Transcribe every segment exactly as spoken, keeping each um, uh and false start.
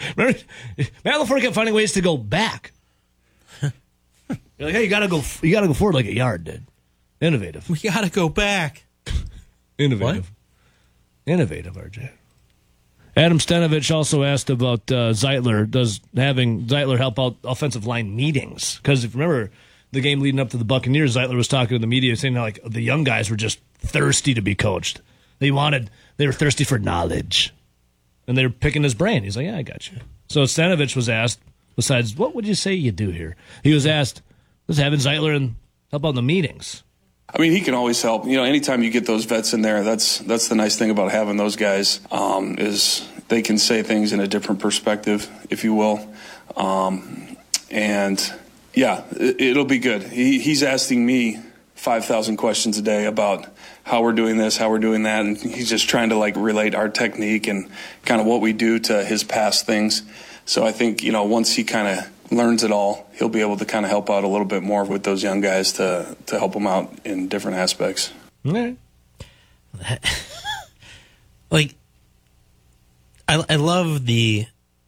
Remember, Matt LaFleur kept finding ways to go back. You're like, hey, you gotta go. You gotta go forward like a yard, dude. Innovative. We gotta go back. Innovative. What? Innovative, R J. Adam Stenovich also asked about uh, Zeitler. Does having Zeitler help out offensive line meetings? Because if you remember the game leading up to the Buccaneers, Zeitler was talking to the media saying how, like, the young guys were just thirsty to be coached. They wanted, they were thirsty for knowledge. And they were picking his brain. He's like, yeah, I got you. So Stenovich was asked, besides, what would you say you do here? He was asked, does having Zeitler and help out in the meetings? I mean, he can always help. You know, anytime you get those vets in there, that's that's the nice thing about having those guys, um, is they can say things in a different perspective, if you will. Um, and, yeah, it, it'll be good. He, he's asking me five thousand questions a day about how we're doing this, how we're doing that, and he's just trying to, like, relate our technique and kind of what we do to his past things. So I think, you know, once he kind of learns it all, he'll be able to kind of help out a little bit more with those young guys to to help them out in different aspects. Okay. Like, I, I love the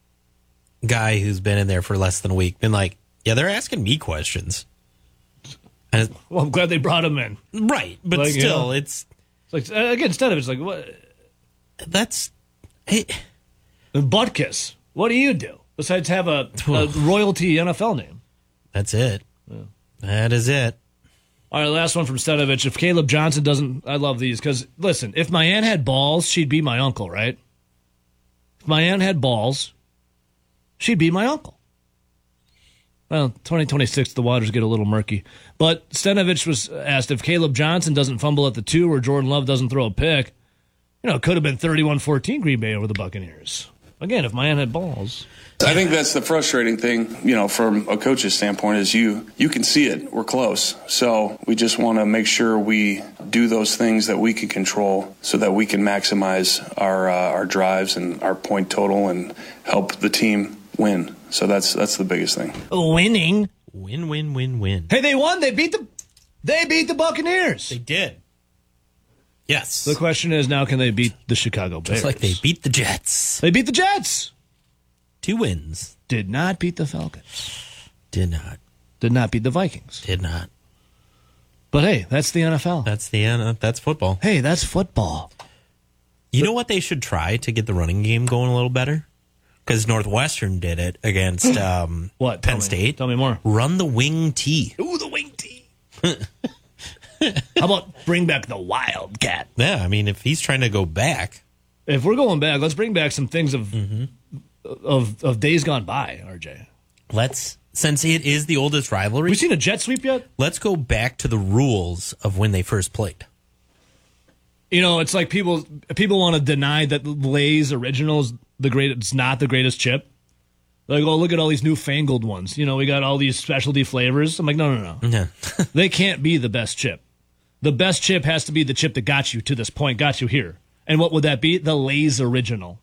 guy who's been in there for less than a week. Been like, yeah, they're asking me questions. And well, I'm glad they brought him in. Right, but like, still, you know, it's... it's like, again, instead of it's like, what? That's... It, Butkus, what do you do? Besides have a, a royalty N F L name. That's it. Yeah. That is it. All right, last one from Stenovich. If Caleb Johnson doesn't... I love these because, listen, if my aunt had balls, she'd be my uncle, right? If my aunt had balls, she'd be my uncle. Well, twenty twenty-six, the waters get a little murky. But Stenovich was asked if Caleb Johnson doesn't fumble at the two or Jordan Love doesn't throw a pick, you know, it could have been thirty-one fourteen Green Bay over the Buccaneers. Again, if my aunt had balls... I think that's the frustrating thing, you know, from a coach's standpoint, is you you can see it. We're close. So we just want to make sure we do those things that we can control so that we can maximize our uh, our drives and our point total and help the team win. So that's that's the biggest thing. Winning. Win, win, win, win. Hey, they won. They beat the they beat the Buccaneers. They did. Yes. The question is now, can they beat the Chicago Bears? Just like they beat the Jets. They beat the Jets. Two wins. Did not beat the Falcons. Did not. Did not beat the Vikings. Did not. But hey, that's the N F L. That's the uh, that's football. Hey, that's football. You know what they should try to get the running game going a little better? Because Northwestern did it against um, what? Penn Tell State. Me. Tell me more. Run the wing T. Ooh, the wing T. How about bring back the Wildcat? Yeah, I mean, if he's trying to go back. If we're going back, let's bring back some things of mm-hmm. of, of days gone by, R J. Let's, since it is the oldest rivalry. Have we seen a jet sweep yet? Let's go back to the rules of when they first played. You know, it's like people people want to deny that Lay's original is the great. It's not the greatest chip. Like, oh, look at all these newfangled ones. You know, we got all these specialty flavors. I'm like, no, no, no. Yeah. They can't be the best chip. The best chip has to be the chip that got you to this point, got you here. And what would that be? The Lay's original.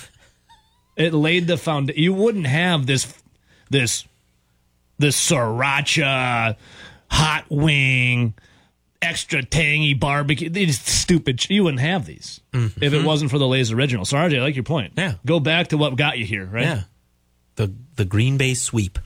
It laid the foundation. You wouldn't have this, this, this sriracha, hot wing, extra tangy barbecue. These stupid. You wouldn't have these mm-hmm. if it wasn't for the Lay's original. So R J, I like your point. Yeah. Go back to what got you here, right? Yeah. The the Green Bay sweep.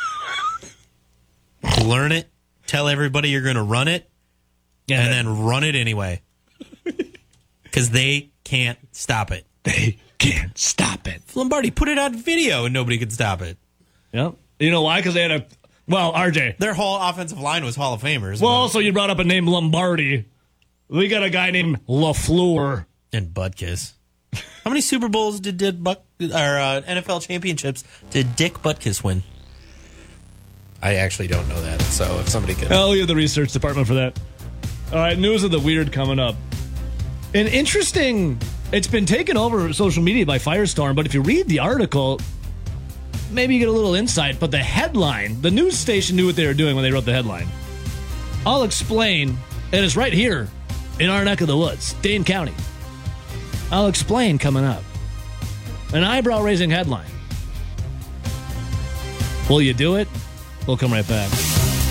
Learn it. Tell everybody you're going to run it, yeah, and then run it anyway. Because they can't stop it. They can't stop it. Lombardi put it on video and nobody could stop it. Yep. You know why? Because they had a... Well, R J. Their whole offensive line was Hall of Famers. Well, also you brought up a name, Lombardi. We got a guy named LaFleur. And Butkus. How many Super Bowls did, did Buck, or uh, N F L championships did Dick Butkus win? I actually don't know that, so if somebody could... I'll leave the research department for that. All right, news of the weird coming up. An interesting... It's been taken over social media by Firestorm, but if you read the article, maybe you get a little insight, but the headline, the news station knew what they were doing when they wrote the headline. I'll explain, and it's right here in our neck of the woods, Dane County. I'll explain coming up. An eyebrow-raising headline. Will you do it? We'll come right back.